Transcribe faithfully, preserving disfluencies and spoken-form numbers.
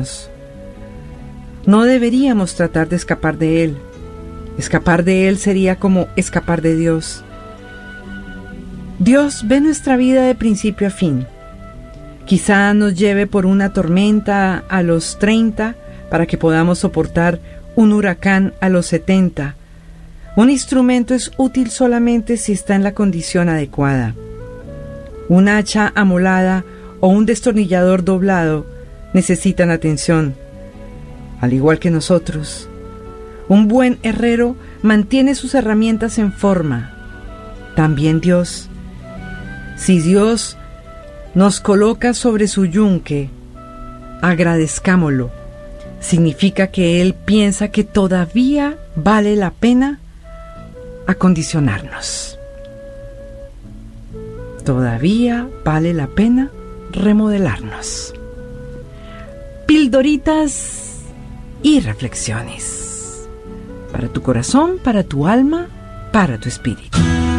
acondicionarnos. No deberíamos tratar de escapar de Él. Escapar de Él sería como escapar de Dios. Dios ve nuestra vida de principio a fin. Quizá nos lleve por una tormenta a los treinta para que podamos soportar un huracán a los setenta. Un instrumento es útil solamente si está en la condición adecuada. Un hacha amolada o un destornillador doblado necesitan atención, al igual que nosotros. Un buen herrero mantiene sus herramientas en forma. También Dios. Si Dios nos coloca sobre su yunque, agradezcámoslo. Significa que Él piensa que todavía vale la pena acondicionarnos. Todavía vale la pena remodelarnos. Pildoritas y reflexiones. Para tu corazón, para tu alma, para tu espíritu.